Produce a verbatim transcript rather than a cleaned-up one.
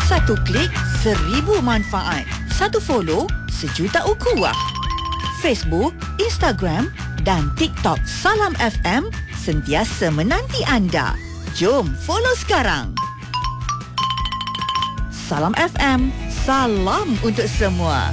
Satu klik, seribu manfaat. Satu follow, sejuta ukhuwah. Facebook, Instagram dan TikTok Salam F M sentiasa menanti anda. Jom follow sekarang. Salam F M, salam untuk semua.